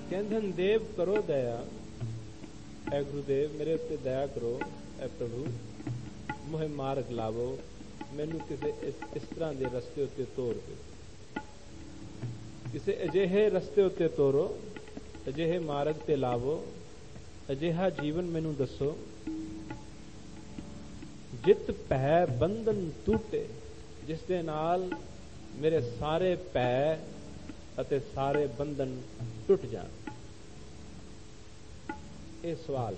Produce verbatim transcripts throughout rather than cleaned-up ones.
ਕਹਿੰਦੇ ਹਨ ਦੇਵ ਕਰੋ ਦਇਆ, ਐ ਗੁਰੂਦੇਵ ਮੇਰੇ ਉੱਤੇ ਦਇਆ ਕਰੋ, ਐ ਪ੍ਰਭੂ ਮੋਹਿ ਮਾਰਗ ਲਾਵੋ, ਮੈਨੂੰ ਕਿਸੇ ਇਸ ਇਸ ਤਰ੍ਹਾਂ ਦੇ ਰਸਤੇ ਉੱਤੇ ਤੋਰ ਦਿਓ, ਕਿਸੇ ਅਜਿਹੇ ਰਸਤੇ ਉੱਤੇ ਤੋਰੋ, ਅਜਿਹੇ ਮਾਰਗ ਤੇ ਲਾਵੋ, ਅਜਿਹਾ ਜੀਵਨ ਮੈਨੂੰ ਦੱਸੋ ਜਿਤ ਭੈ ਬੰਧਨ ਟੂਟੇ, ਜਿਸ ਦੇ ਨਾਲ ਮੇਰੇ ਸਾਰੇ ਭੈ ਅਤੇ ਸਾਰੇ ਬੰਧਨ ਟੁੱਟ ਜਾਣ। ਇਹ ਸਵਾਲ,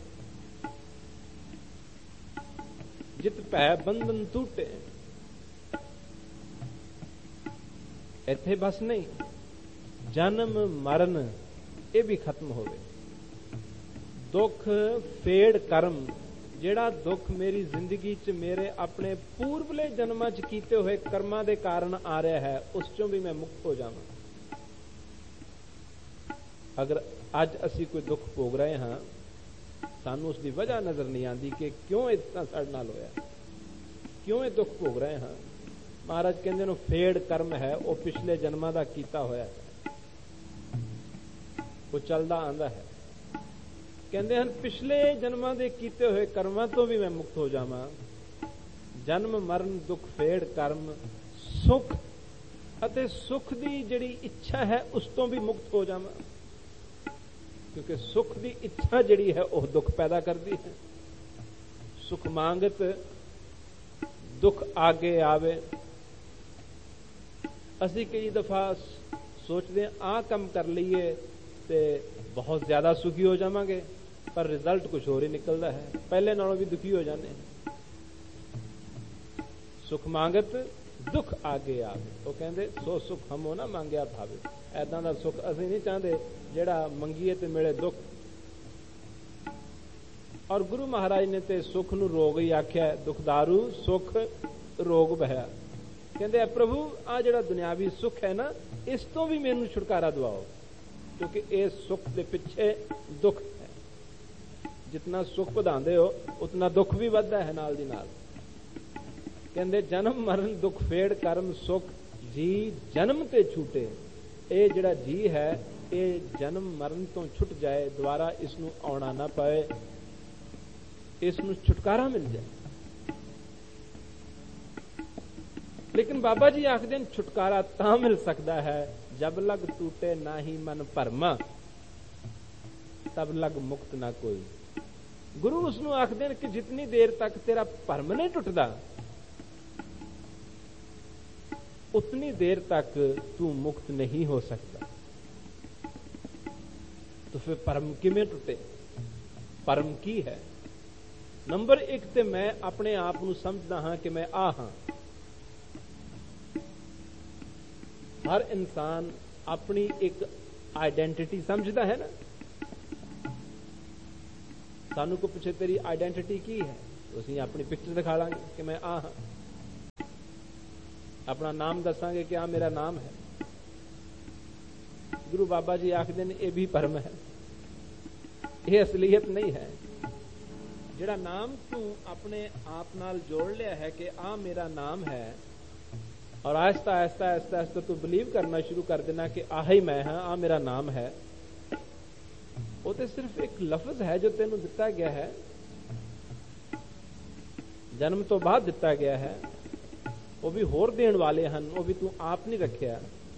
ਜਿਤ ਭੈ ਬੰਧਨ ਟੂਟੇ, ਇੱਥੇ ਬਸ ਨਹੀਂ, ਜਨਮ ਮਰਨ ਇਹ ਵੀ ਖਤਮ ਹੋਵੇ। ਦੁੱਖ ਫੇੜ ਕਰਮ, ਜਿਹੜਾ ਦੁੱਖ ਮੇਰੀ ਜ਼ਿੰਦਗੀ 'ਚ ਮੇਰੇ ਆਪਣੇ ਪੂਰਬਲੇ ਜਨਮਾਂ 'ਚ ਕੀਤੇ ਹੋਏ ਕਰਮਾਂ ਦੇ ਕਾਰਨ ਆ ਰਿਹਾ ਹੈ, ਉਸ ਚੋਂ ਵੀ ਮੈਂ ਮੁਕਤ ਹੋ ਜਾਵਾਂ। ਅਗਰ ਅੱਜ ਅਸੀਂ ਕੋਈ ਦੁੱਖ ਭੋਗ ਰਹੇ ਹਾਂ, ਸਾਨੂੰ ਉਸ ਦੀ ਵਜ੍ਹਾ ਨਜ਼ਰ ਨਹੀਂ ਆਉਂਦੀ ਕਿ ਕਿਉਂ ਇਸ ਤਰ੍ਹਾਂ ਸਾਡੇ ਨਾਲ ਹੋਇਆ, ਕਿਉਂ ਇਹ ਦੁੱਖ ਭੋਗ ਰਹੇ ਹਾਂ। ਮਹਾਰਾਜ ਕਹਿੰਦੇ ਨੇ ਫੇੜ ਕਰਮ ਹੈ, ਉਹ ਪਿਛਲੇ ਜਨਮਾਂ ਦਾ ਕੀਤਾ ਹੋਇਆ ਹੈ, ਉਹ ਚੱਲਦਾ ਆਂਦਾ ਹੈ। ਕਹਿੰਦੇ ਹਨ ਪਿਛਲੇ ਜਨਮਾਂ ਦੇ ਕੀਤੇ ਹੋਏ ਕਰਮਾਂ ਤੋਂ ਵੀ ਮੈਂ ਮੁਕਤ ਹੋ ਜਾਵਾਂ। ਜਨਮ ਮਰਨ ਦੁੱਖ ਫੇੜ ਕਰਮ, ਸੁਖ ਅਤੇ ਸੁਖ ਦੀ ਜਿਹੜੀ ਇੱਛਾ ਹੈ ਉਸ ਤੋਂ ਵੀ ਮੁਕਤ ਹੋ ਜਾਵਾਂ, ਕਿਉਂਕਿ ਸੁਖ ਦੀ ਇੱਛਾ ਜਿਹੜੀ ਹੈ ਉਹ ਦੁੱਖ ਪੈਦਾ ਕਰਦੀ ਹੈ। ਸੁਖ ਮੰਗਤ ਦੁੱਖ ਆਗੇ ਆਵੇ। ਅਸੀਂ ਕਈ ਦਫਾ ਸੋਚਦੇ ਹਾਂ ਆਹ ਕੰਮ ਕਰ ਲਈਏ ਤੇ ਬਹੁਤ ਜ਼ਿਆਦਾ ਸੁਖੀ ਹੋ ਜਾਵਾਂਗੇ, ਪਰ ਰਿਜ਼ਲਟ ਕੁਝ ਹੋਰ ਹੀ ਨਿਕਲਦਾ ਹੈ, ਪਹਿਲੇ ਨਾਲੋਂ ਵੀ ਦੁਖੀ ਹੋ ਜਾਂਦੇ ਹਾਂ। ਸੁਖ ਮੰਗਤ ਦੁੱਖ ਆਗੇ ਆਵੇ, ਉਹ ਕਹਿੰਦੇ ਸੋ ਸੁਖ ਹਮੋ ਨਾ ਮੰਗਿਆ ਭਾਵੇ। ਏਦਾਂ ਦਾ ਸੁਖ ਅਸੀਂ ਨਹੀਂ ਚਾਹੁੰਦੇ ਜਿਹੜਾ ਮੰਗੀਏ ਤੇ ਮਿਲੇ ਦੁੱਖ। ਔਰ ਗੁਰੂ ਮਹਾਰਾਜ ਨੇ ਤੇ ਸੁਖ ਨੂੰ ਰੋਗ ਹੀ ਆਖਿਆ, ਦੁਖਦਾਰੂ ਸੁਖ ਰੋਗ ਬਹਿਆ। ਕਹਿੰਦੇ ਐ ਪ੍ਰਭੂ ਆ ਜਿਹੜਾ ਦੁਨਿਆਵੀ ਸੁਖ ਹੈ ਨਾ, ਇਸ ਤੋਂ ਵੀ ਮੈਨੂੰ ਛੁਟਕਾਰਾ ਦਿਵਾਓ, ਕਿਉਂਕਿ ਇਸ ਸੁਖ ਦੇ ਪਿੱਛੇ ਦੁੱਖ ਹੈ। ਜਿਤਨਾ ਸੁਖ ਵਧਾਉਂਦੇ ਹੋ ਉਤਨਾ ਦੁੱਖ ਵੀ ਵੱਧਦਾ ਹੈ ਨਾਲ ਦੀ ਨਾਲ। ਕਹਿੰਦੇ ਜਨਮ ਮਰਨ ਦੁੱਖ ਫੇੜ ਕਰਮ ਸੁਖ, ਜੀ ਜਨਮ ਤੇ ਛੂਟੇ। ਇਹ ਜਿਹੜਾ ਜੀ ਹੈ ਇਹ ਜਨਮ ਮਰਨ ਤੋਂ ਛੁੱਟ ਜਾਏ, ਦੁਬਾਰਾ ਇਸ ਨੂੰ ਆਉਣਾ ਨਾ ਪਏ, ਇਸ ਨੂੰ ਛੁਟਕਾਰਾ ਮਿਲ ਜਾਏ। ਲੇਕਿਨ ਬਾਬਾ ਜੀ ਆਖਦੇ ਨੇ ਛੁਟਕਾਰਾ ਤਾਂ ਮਿਲ ਸਕਦਾ ਹੈ ਜਬ ਲਗ ਟੂਟੇ ਨਾ ਹੀ ਮਨ ਭਰਮਾ, ਤਬ ਲਗ ਮੁਕਤ ਨਾ ਕੋਈ। ਗੁਰੂ ਉਸ ਨੂੰ ਆਖਦੇ ਨੇ ਕਿ ਜਿਤਨੀ ਦੇਰ ਤੱਕ ਤੇਰਾ ਭਰਮ ਨਹੀਂ ਟੁੱਟਦਾ, ਉਤਨੀ ਦੇਰ ਤੱਕ ਤੂੰ ਮੁਕਤ ਨਹੀਂ ਹੋ ਸਕਦਾ। तो फिर परम किमें टुटे? परम की है? नंबर एक ते मैं अपने आप को समझदा हां कि मैं आ हां। हर इंसान अपनी एक आइडेंटिटी समझदा है ना। सानू को पूछे तेरी आइडेंटिटी की है, तो असीं अपनी पिक्चर दिखा लांगे कि मैं आ हां, अपना नाम दसांगे कि आ मेरा नाम है। गुरु बाबा जी आखदे ने यह भी भरम है, यह असलीयत नहीं है। जिहड़ा नाम तू अपने आप नाल जोड़ लिया है कि आ मेरा नाम है, और आहिस्ता आहिस्ता आहिस्ता आहिस्ता तू बिलीव करना शुरू कर देना कि आ ही मैं हाँ, आ मेरा नाम है। वो तो सिर्फ एक लफ्ज है जो तेनू दिता गया है, जन्म तो बाद दिता गया है। वो भी होर देण वाले हन, वो भी तू आप नहीं रखिया,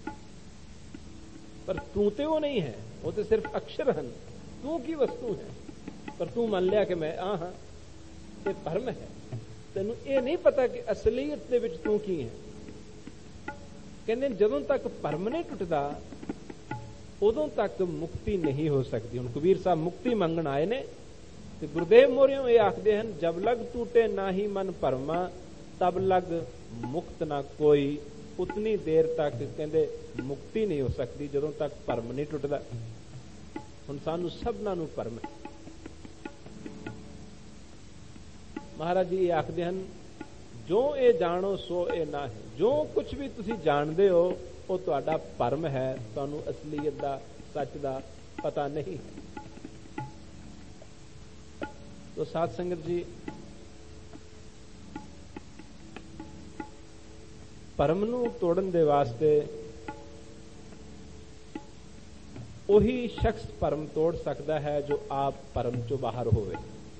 पर तू तो वो नहीं है, वो तो सिर्फ अक्षर हन, तू की वस्तु है। पर तू मान लिया कि मैं आ हाँ, ये भरम है। तेनू ये नहीं पता कि असलीयत दे विच तू की है। कहते जदों तक भरम नहीं टुटदा उदों तक मुक्ति नहीं हो सकती। हुण कबीर साहब मुक्ति मंगण आए ने ते गुरुदेव मोरियों ये आखदे हन, जब लग टूटे ना ही मन भरमा, तब लग मुक्त ना कोई। उतनी देर तक कहते मुक्ति नहीं हो सकती जदों तक भरम नहीं टुटदा। हुण सानू सबना नू भरम है। महाराज जी ये आखदे हन, जो ये जानो सो ये ना है। जो कुछ भी तुसी जानदे हो वो तुहाडा भरम है, तुहानू असलीयत दा सच दा पता नहीं है। तो साध संगत जी, भरम नू तोड़न दे वास्ते ਉਹੀ ਸ਼ਖਸ ਭਰਮ ਤੋੜ ਸਕਦਾ ਹੈ ਜੋ ਆਪ ਭਰਮ ਚੋਂ ਬਾਹਰ ਹੋਵੇ,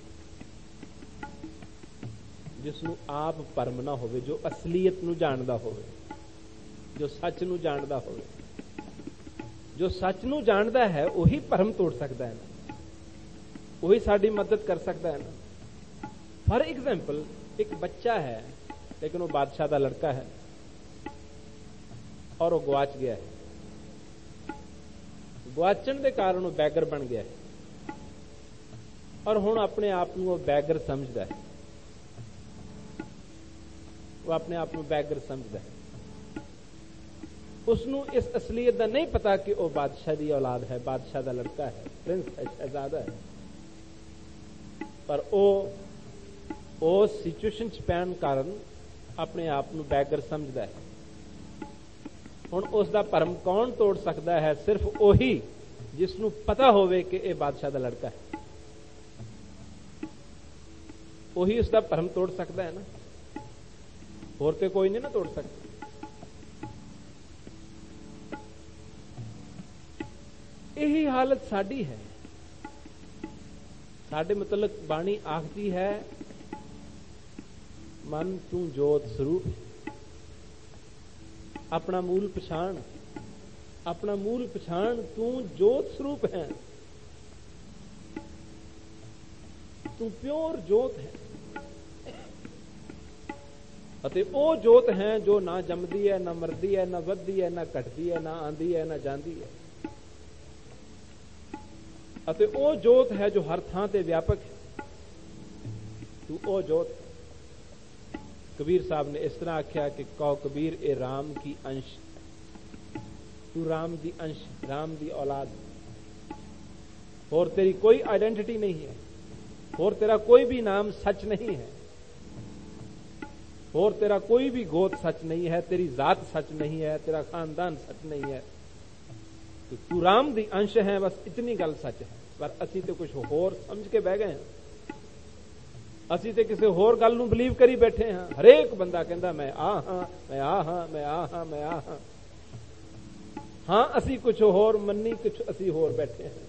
ਜਿਸ ਨੂੰ ਆਪ ਭਰਮ ਨਾ ਹੋਵੇ, ਜੋ ਅਸਲੀਅਤ ਨੂੰ ਜਾਣਦਾ ਹੋਵੇ, ਜੋ ਸੱਚ ਨੂੰ ਜਾਣਦਾ ਹੋਵੇ। ਜੋ ਸੱਚ ਨੂੰ ਜਾਣਦਾ ਹੈ ਉਹੀ ਭਰਮ ਤੋੜ ਸਕਦਾ ਹੈ ਨਾ, ਉਹੀ ਸਾਡੀ ਮਦਦ ਕਰ ਸਕਦਾ ਹੈ ਨਾ। ਫॉर एग्जाम्पल, ਇੱਕ ਬੱਚਾ ਹੈ ਲੇਕਿਨ ਉਹ ਬਾਦਸ਼ਾਹ ਦਾ ਲੜਕਾ ਹੈ ਔਰ ਉਹ ਗਵਾਚ ਗਿਆ ਹੈ। ਗਵਾਚਣ ਦੇ ਕਾਰਨ ਉਹ ਬੈਗਰ ਬਣ ਗਿਆ ਹੈ ਔਰ ਹੁਣ ਆਪਣੇ ਆਪ ਨੂੰ ਉਹ ਬੈਗਰ ਸਮਝਦਾ ਹੈ। ਉਹ ਆਪਣੇ ਆਪ ਨੂੰ ਬੈਗਰ ਸਮਝਦਾ ਹੈ। ਉਸਨੂੰ ਇਸ ਅਸਲੀਅਤ ਦਾ ਨਹੀਂ ਪਤਾ ਕਿ ਉਹ ਬਾਦਸ਼ਾਹ ਦੀ ਔਲਾਦ ਹੈ, ਬਾਦਸ਼ਾਹ ਦਾ ਲੜਕਾ ਹੈ, ਪ੍ਰਿੰਸ ਹੈ, ਸ਼ਹਿਜ਼ਾਦਾ ਹੈ। ਪਰ ਉਹ ਉਸ ਸਿਚੁਏਸ਼ਨ ਚ ਪੈਣ ਕਾਰਨ ਆਪਣੇ ਆਪ ਨੂੰ ਬੈਗਰ ਸਮਝਦਾ ਹੈ। ਹੁਣ ਉਸ ਦਾ ਭਰਮ ਕੌਣ ਤੋੜ ਸਕਦਾ ਹੈ? ਸਿਰਫ ਉਹੀ ਜਿਸ ਨੂੰ ਪਤਾ ਹੋਵੇ ਕਿ ਇਹ ਬਾਦਸ਼ਾਹ ਦਾ ਲੜਕਾ ਹੈ। ਉਹੀ ਉਸ ਦਾ ਭਰਮ ਤੋੜ ਸਕਦਾ ਹੈ ਨਾ, ਹੋਰ ਤੇ ਕੋਈ ਨਹੀਂ ਨਾ ਤੋੜ ਸਕਦਾ। ਇਹੀ ਹਾਲਤ ਸਾਡੀ ਹੈ। ਸਾਡੇ ਮਤਲਬ ਬਾਣੀ ਆਖਦੀ ਹੈ, ਮਨ ਤੂੰ ਜੋਤ ਸਰੂਪ, ਆਪਣਾ ਮੂਲ ਪਛਾਣ, ਆਪਣਾ ਮੂਲ ਪਛਾਣ, ਤੂੰ ਜੋਤ ਸਰੂਪ ਹੈ, ਤੂੰ ਪਿਓਰ ਜੋਤ ਹੈ। ਅਤੇ ਉਹ ਜੋਤ ਹੈ ਜੋ ਨਾ ਜੰਮਦੀ ਹੈ, ਨਾ ਮਰਦੀ ਹੈ, ਨਾ ਵੱਧਦੀ ਹੈ, ਨਾ ਘਟਦੀ ਹੈ, ਨਾ ਆਂਦੀ ਹੈ, ਨਾ ਜਾਂਦੀ ਹੈ। ਅਤੇ ਉਹ ਜੋਤ ਹੈ ਜੋ ਹਰ ਥਾਂ ਤੇ ਵਿਆਪਕ ਹੈ। ਤੂੰ ਉਹ ਜੋਤ। ਕਬੀਰ ਸਾਹਿਬ ਨੇ ਇਸ ਤਰ੍ਹਾਂ ਆਖਿਆ ਕਿ ਕਹੋ ਕਬੀਰ ਇਹ ਰਾਮ ਕੀ ਅੰਸ਼, ਤੂੰ ਰਾਮ ਦੀ ਅੰਸ਼, ਰਾਮ ਦੀ ਔਲਾਦ। ਹੋਰ तेरी कोई आइडेंटिटी नहीं है, और तेरा कोई भी नाम सच नहीं है, और तेरा कोई भी गोद सच नहीं है, तेरी जात सच नहीं है, तेरा खानदान सच नहीं है। तो तू राम दी अंश है, बस इतनी गल सच है। पर असी तो कुछ होर समझ के बह गए हैं, असी तो किसी होर गल नूं बिलीव करी बैठे हैं। हरेक बंदा कहंदा मैं आ हाँ, मैं आ हाँ, मैं आ हाँ, मैं आ हाँ। हाँ असी कुछ होर मन्नी, कुछ असी होर बैठे हैं।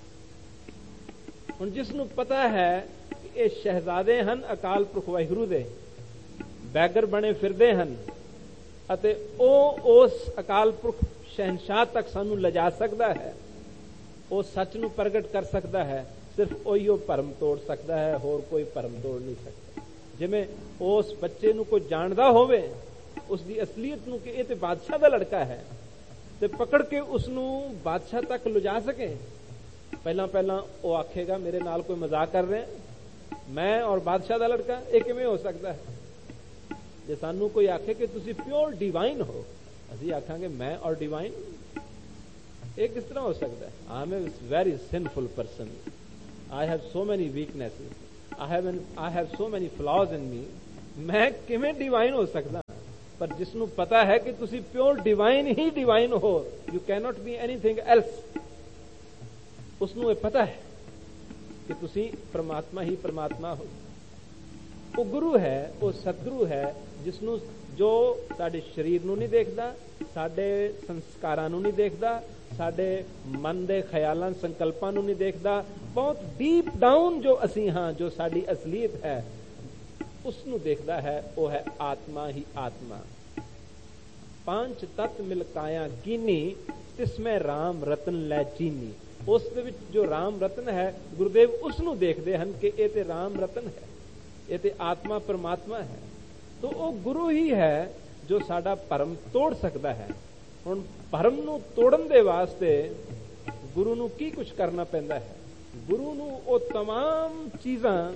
ਹੁਣ ਜਿਸ ਨੂੰ ਪਤਾ ਹੈ ਕਿ ਇਹ ਸ਼ਹਿਜ਼ਾਦੇ ਹਨ ਅਕਾਲ ਪੁਰਖ ਵਾਹਿਗੁਰੂ ਦੇ, ਬੈਗਰ ਬਣੇ ਫਿਰਦੇ ਹਨ, ਅਤੇ ਉਹ ਉਸ ਅਕਾਲ ਪੁਰਖ ਸ਼ਹਿਨशाह ਤੱਕ ਸਾਨੂੰ ਲਿਜਾ ਸਕਦਾ ਹੈ, ਉਹ ਸੱਚ ਨੂੰ ਪ੍ਰਗਟ ਕਰ ਸਕਦਾ ਹੈ, ਸਿਰਫ ਉਹੀ ਉਹ ਭਰਮ ਤੋੜ ਸਕਦਾ ਹੈ, ਹੋਰ ਕੋਈ ਭਰਮ ਤੋੜ ਨਹੀਂ ਸਕਦਾ। ਜਿਵੇਂ ਉਸ ਬੱਚੇ ਨੂੰ ਕੋਈ ਜਾਣਦਾ ਹੋਵੇ ਉਸ ਦੀ ਅਸਲੀਅਤ ਨੂੰ ਕਿ ਇਹ ਤੇ ਬਾਦਸ਼ਾਹ ਦਾ ਲੜਕਾ ਹੈ, ਤੇ ਪਕੜ ਕੇ ਉਸ ਨੂੰ ਬਾਦਸ਼ਾਹ ਤੱਕ ਲਿਜਾ ਸਕੇ। ਪਹਿਲਾਂ ਪਹਿਲਾਂ ਉਹ ਆਖੇਗਾ ਮੇਰੇ ਨਾਲ ਕੋਈ ਮਜ਼ਾਕ ਕਰ ਰਿਹਾ, ਮੈਂ ਔਰ ਬਾਦਸ਼ਾਹ ਦਾ ਲੜਕਾ, ਇਹ ਕਿਵੇਂ ਹੋ ਸਕਦਾ ਹੈ? ਜੇ ਸਾਨੂੰ ਕੋਈ ਆਖੇ ਕਿ ਤੁਸੀਂ ਪਿਓਰ ਡਿਵਾਈਨ ਹੋ, ਅਸੀਂ ਆਖਾਂਗੇ ਮੈਂ ਔਰ ਡਿਵਾਈਨ, ਇਹ ਕਿਸ ਤਰ੍ਹਾਂ ਹੋ ਸਕਦਾ ਹੈ? I am a very ਸਿਨਫੁਲ person, I have ਸੋ ਮੈਨੀ ਵੀਕਨੈਸਿਸ, ਆਈ ਹੈਵ ਆਈ ਹੈਵ ਸੋ ਮੈਨੀ ਫਲॉज ਇਨ ਮੀ, ਮੈਂ ਕਿਵੇਂ ਡਿਵਾਈਨ ਹੋ ਸਕਦਾ? ਪਰ ਜਿਸ ਨੂੰ ਪਤਾ ਹੈ ਕਿ ਤੁਸੀਂ ਪਿਓਰ ਡਿਵਾਈਨ ਹੀ ਡਿਵਾਈਨ ਹੋ, you cannot B anything else, ਉਸਨੂੰ ਇਹ ਪਤਾ ਹੈ ਕਿ ਤੁਸੀਂ ਪਰਮਾਤਮਾ ਹੀ ਪਰਮਾਤਮਾ ਹੋ। ਉਹ ਗੁਰੂ ਹੈ, ਉਹ ਸਤਿਗੁਰੂ ਹੈ, ਜਿਸ ਨੂੰ ਜੋ ਸਾਡੇ ਸਰੀਰ ਨੂੰ ਨਹੀਂ ਦੇਖਦਾ, ਸਾਡੇ ਸੰਸਕਾਰਾਂ ਨੂੰ ਨਹੀਂ ਦੇਖਦਾ, ਸਾਡੇ ਮਨ ਦੇ ਖਿਆਲਾਂ ਸੰਕਲਪਾਂ ਨੂੰ ਨਹੀਂ ਦੇਖਦਾ, ਬਹੁਤ ਡੀਪ ਡਾਊਨ ਜੋ ਅਸੀਂ ਹਾਂ, ਜੋ ਸਾਡੀ ਅਸਲੀਅਤ ਹੈ, ਉਸ ਨੂੰ ਦੇਖਦਾ ਹੈ। ਉਹ ਹੈ ਆਤਮਾ ਹੀ ਆਤਮਾ। ਪੰਜ ਤਤ ਮਿਲ ਕਾਇਆ ਕੀਨੀ, ਤਿਸਮੈ ਰਾਮ ਰਤਨ ਲੈ ਚੀਨੀ। ਉਸ ਦੇ ਵਿੱਚ ਜੋ ਰਾਮ ਰਤਨ ਹੈ, ਗੁਰੂਦੇਵ ਉਸ ਨੂੰ ਦੇਖਦੇ ਹਨ ਕਿ ਇਹ ਤੇ ਰਾਮ ਰਤਨ ਹੈ, ਇਹ ਤੇ ਆਤਮਾ ਪਰਮਾਤਮਾ ਹੈ। ਤਾਂ ਉਹ ਗੁਰੂ ਹੀ ਹੈ ਜੋ ਸਾਡਾ ਭਰਮ ਤੋੜ ਸਕਦਾ ਹੈ। ਹੁਣ ਭਰਮ ਨੂੰ ਤੋੜਨ ਦੇ ਵਾਸਤੇ ਗੁਰੂ ਨੂੰ ਕੀ ਕੁਝ ਕਰਨਾ ਪੈਂਦਾ ਹੈ? ਗੁਰੂ ਨੂੰ ਉਹ तमाम ਚੀਜ਼ਾਂ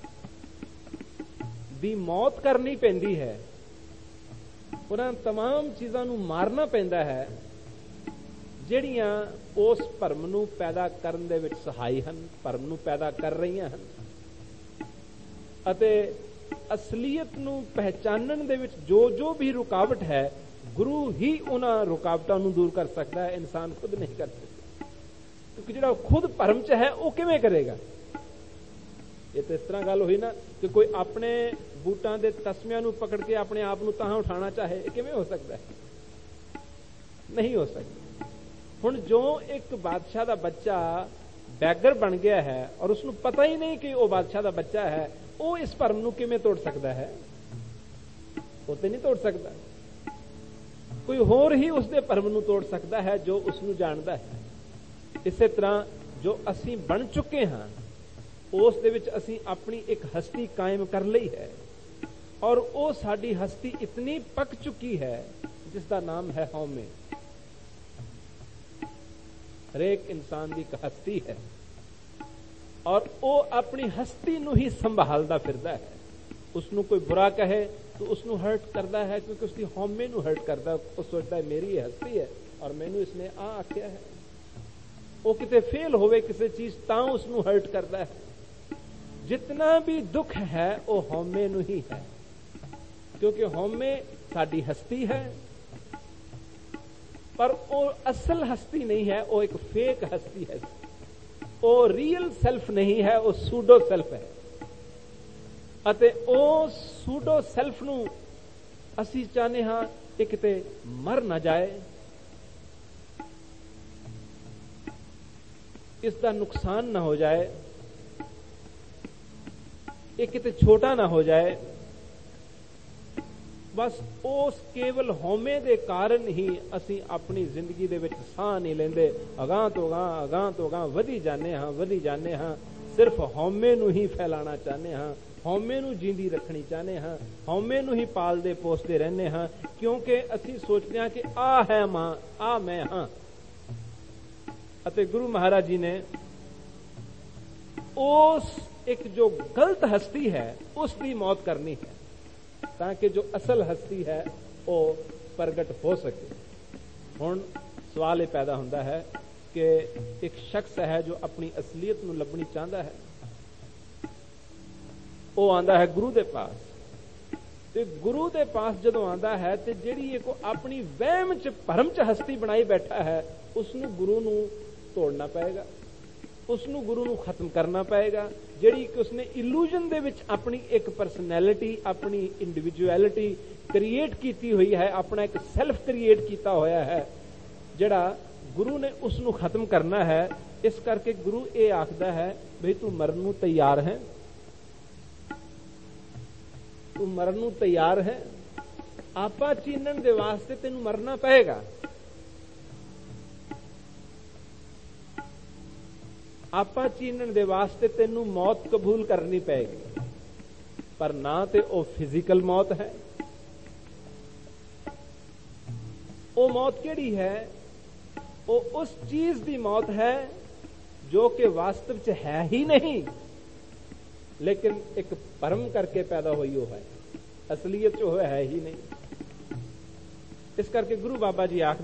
ਦੀ ਮੌਤ ਕਰਨੀ ਪੈਂਦੀ ਹੈ, ਉਹਨਾਂ तमाम ਚੀਜ਼ਾਂ ਨੂੰ ਮਾਰਨਾ ਪੈਂਦਾ ਹੈ ਜਿਹੜੀਆਂ ਉਸ ਭਰਮ ਨੂੰ ਪੈਦਾ ਕਰਨ ਦੇ ਵਿੱਚ ਸਹਾਈ ਹਨ, ਭਰਮ ਨੂੰ ਪੈਦਾ ਕਰ ਰਹੀਆਂ ਹਨ। ਅਤੇ ਅਸਲੀਅਤ ਨੂੰ ਪਹਿਚਾਨਣ ਦੇ ਵਿੱਚ ਜੋ ਜੋ ਵੀ ਰੁਕਾਵਟ ਹੈ, ਗੁਰੂ ਹੀ ਉਹਨਾਂ ਰੁਕਾਵਟਾਂ ਨੂੰ ਦੂਰ ਕਰ ਸਕਦਾ ਹੈ, ਇਨਸਾਨ ਖੁਦ ਨਹੀਂ ਕਰ ਸਕਦਾ। ਕਿਉਂਕਿ ਜਿਹੜਾ ਖੁਦ ਭਰਮ ਚ ਹੈ ਉਹ ਕਿਵੇਂ ਕਰੇਗਾ? ਇਹ ਤਾਂ ਇਸ ਤਰ੍ਹਾਂ ਗੱਲ ਹੋਈ ਨਾ ਕਿ ਕੋਈ ਆਪਣੇ ਬੂਟਾਂ ਦੇ ਤਸਮਿਆਂ ਨੂੰ ਪਕੜ ਕੇ ਆਪਣੇ ਆਪ ਨੂੰ ਤਾਂ ਉਠਾਉਣਾ ਚਾਹੇ, ਇਹ ਕਿਵੇਂ ਹੋ ਸਕਦਾ ਹੈ? ਨਹੀਂ ਹੋ ਸਕਦਾ। ਹੁਣ ਜੋ ਇੱਕ ਬਾਦਸ਼ਾਹ ਦਾ ਬੱਚਾ ਬੈਗਰ ਬਣ ਗਿਆ ਹੈ ਔਰ ਉਸਨੂੰ ਪਤਾ ਹੀ ਨਹੀਂ ਕਿ ਉਹ ਬਾਦਸ਼ਾਹ ਦਾ ਬੱਚਾ ਹੈ, ਉਹ ਇਸ ਭਰਮ ਨੂੰ ਕਿਵੇਂ ਤੋੜ ਸਕਦਾ ਹੈ? ਉਹ ਤੇ ਨਹੀਂ ਤੋੜ ਸਕਦਾ। ਕੋਈ ਹੋਰ ਹੀ ਉਸਦੇ ਭਰਮ ਨੂੰ ਤੋੜ ਸਕਦਾ ਹੈ ਜੋ ਉਸਨੂੰ ਜਾਣਦਾ ਹੈ। ਇਸੇ ਤਰ੍ਹਾਂ ਜੋ ਅਸੀਂ ਬਣ ਚੁੱਕੇ ਹਾਂ ਉਸ ਦੇ ਵਿੱਚ ਅਸੀਂ ਆਪਣੀ ਇੱਕ ਹਸਤੀ ਕਾਇਮ ਕਰ ਲਈ ਹੈ ਔਰ ਉਹ ਸਾਡੀ ਹਸਤੀ ਇਤਨੀ ਪੱਕ ਚੁੱਕੀ ਹੈ ਜਿਸ ਦਾ ਨਾਮ ਹੈ ਹਉਮੈ। ਹਰੇਕ ਇਨਸਾਨ ਦੀ ਇੱਕ ਹਸਤੀ ਹੈ ਔਰ ਉਹ ਆਪਣੀ ਹਸਤੀ ਨੂੰ ਹੀ ਸੰਭਾਲਦਾ ਫਿਰਦਾ ਹੈ। ਉਸਨੂੰ ਕੋਈ ਬੁਰਾ ਕਹੇ ਤਾਂ ਉਸਨੂੰ ਹਰਟ ਕਰਦਾ ਹੈ ਕਿਉਂਕਿ ਉਸਦੀ ਹਉਮੈ ਨੂੰ ਹਰਟ ਕਰਦਾ। ਉਹ ਸੋਚਦਾ ਹੈ ਮੇਰੀ ਇਹ ਹਸਤੀ ਹੈ ਔਰ ਮੈਨੂੰ ਇਸਨੇ ਆ ਆਖਿਆ ਹੈ। ਉਹ ਕਿਤੇ ਫੇਲ ਹੋਵੇ ਕਿਸੇ ਚੀਜ਼ ਤਾਂ ਉਸਨੂੰ ਹਰਟ ਕਰਦਾ ਹੈ। ਜਿਤਨਾ ਵੀ ਦੁੱਖ ਹੈ ਉਹ ਹਉਮੈ ਨੂੰ ਹੀ ਹੈ, ਕਿਉਂਕਿ ਹਉਮੈ ਸਾਡੀ ਹਸਤੀ ਹੈ ਪਰ ਉਹ ਅਸਲ ਹਸਤੀ ਨਹੀਂ ਹੈ, ਉਹ ਇੱਕ ਫੇਕ ਹਸਤੀ ਹੈ। ਉਹ ਰੀਅਲ ਸੈਲਫ ਨਹੀਂ ਹੈ, ਉਹ ਸੂਡੋ ਸੈਲਫ ਹੈ। ਅਤੇ ਉਹ ਸੂਡੋ ਸੈਲਫ ਨੂੰ ਅਸੀਂ ਚਾਹੁੰਦੇ ਹਾਂ ਕਿ ਕਿਤੇ ਮਰ ਨਾ ਜਾਏ, ਇਸ ਦਾ ਨੁਕਸਾਨ ਨਾ ਹੋ ਜਾਏ, ਇਹ ਕਿਤੇ ਛੋਟਾ ਨਾ ਹੋ ਜਾਏ। ਬਸ ਉਸ ਕੇਵਲ ਹਉਮੈ ਦੇ ਕਾਰਨ ਹੀ ਅਸੀਂ ਆਪਣੀ ਜ਼ਿੰਦਗੀ ਦੇ ਵਿੱਚ ਸਾਹ ਨਹੀਂ ਲੈਂਦੇ। ਅਗਾਂਹ ਤੋਂ ਅਗਾਂਹ ਅਗਾਂਹ ਤੋਂ ਅਗਾਂਹ ਵਧੀ ਜਾਂਦੇ ਹਾਂ ਵਧੀ ਜਾਂਦੇ ਹਾਂ ਸਿਰਫ ਹਉਮੈ ਨੂੰ ਹੀ ਫੈਲਾਣਾ ਚਾਹੁੰਦੇ ਹਾਂ, ਹਉਮੈ ਨੂੰ ਜਿੰਦੀ ਰੱਖਣੀ ਚਾਹੁੰਦੇ ਹਾਂ, ਹਉਮੈ ਨੂੰ ਹੀ ਪਾਲਦੇ ਪੋਸਦੇ ਰਹਿੰਦੇ ਹਾਂ, ਕਿਉਂਕਿ ਅਸੀਂ ਸੋਚਦੇ ਹਾਂ ਕਿ ਆ ਹੈ ਮਾਂ, ਆ ਮੈਂ ਹਾਂ। ਅਤੇ ਗੁਰੂ ਮਹਾਰਾਜ ਜੀ ਨੇ ਉਸ ਇੱਕ ਜੋ ਗਲਤ ਹਸਤੀ ਹੈ ਉਸ ਦੀ ਮੌਤ ਕਰਨੀ ਹੈ ਤਾਂ ਕਿ ਜੋ ਅਸਲ ਹਸਤੀ ਹੈ ਉਹ ਪ੍ਰਗਟ ਹੋ ਸਕੇ। ਹੁਣ ਸਵਾਲ ਇਹ ਪੈਦਾ ਹੁੰਦਾ ਹੈ ਕਿ ਇੱਕ ਸ਼ਖਸ ਹੈ ਜੋ ਆਪਣੀ ਅਸਲੀਅਤ ਨੂੰ ਲੱਭਣੀ ਚਾਹੁੰਦਾ ਹੈ, ਉਹ ਆਂਦਾ ਹੈ ਗੁਰੂ ਦੇ ਪਾਸ, ਤੇ ਗੁਰੂ ਦੇ ਪਾਸ ਜਦੋਂ ਆਂਦਾ ਹੈ ਤੇ ਜਿਹੜੀ ਇੱਕ ਆਪਣੀ ਵਹਿਮ ਚ ਭਰਮ ਚ ਹਸਤੀ ਬਣਾਈ ਬੈਠਾ ਹੈ ਉਸਨੂੰ ਗੁਰੂ ਨੂੰ ਤੋੜਨਾ ਪਏਗਾ, ਉਸਨੂੰ ਗੁਰੂ ਨੂੰ ਖਤਮ ਕਰਨਾ ਪਏਗਾ। ਜਿਹੜੀ ਕਿ ਉਸਨੇ ਇਲੂਜਨ ਦੇ ਵਿੱਚ ਆਪਣੀ ਇੱਕ ਪਰਸਨੈਲਿਟੀ, ਆਪਣੀ ਇੰਡੀਵਿਜੂਅਲਿਟੀ ਕ੍ਰੀਏਟ ਕੀਤੀ ਹੋਈ ਹੈ, ਆਪਣਾ ਇੱਕ ਸੈਲਫ ਕ੍ਰੀਏਟ ਕੀਤਾ ਹੋਇਆ ਹੈ, ਜਿਹੜਾ ਗੁਰੂ ਨੇ ਉਸ ਨੂੰ ਖਤਮ ਕਰਨਾ ਹੈ। ਇਸ ਕਰਕੇ ਗੁਰੂ ਇਹ ਆਖਦਾ ਹੈ ਬਈ ਤੂੰ ਮਰਨ ਨੂੰ ਤਿਆਰ ਹੈ, ਤੂੰ ਮਰਨ ਨੂੰ ਤਿਆਰ ਹੈ, ਆਪਾ ਚੀਨਣ ਦੇ ਵਾਸਤੇ ਤੈਨੂੰ ਮਰਨਾ ਪਏਗਾ। ਆਪਾ ਚੀਨਣ ਦੇ ਵਾਸਤੇ ਤੈਨੂੰ ਮੌਤ ਕਬੂਲ ਕਰਨੀ ਪਏਗੀ, ਪਰ ਨਾ ਤੇ ਉਹ ਫਿਜ਼ੀਕਲ ਮੌਤ ਹੈ। ਉਹ ਮੌਤ ਕਿਹੜੀ ਹੈ? ਉਹ ਉਸ ਚੀਜ਼ ਦੀ ਮੌਤ ਹੈ ਜੋ ਕਿ ਵਾਸਤਵ ਚ ਹੈ ਹੀ ਨਹੀਂ, ਲੇਕਿਨ ਇੱਕ ਭਰਮ ਕਰਕੇ ਪੈਦਾ ਹੋਈ ਉਹ ਹੈ, ਅਸਲੀਅਤ ਚ ਉਹ ਹੈ ਹੀ ਨਹੀਂ। ਇਸ ਕਰਕੇ ਗੁਰੂ ਬਾਬਾ ਜੀ ਆਖਦੇ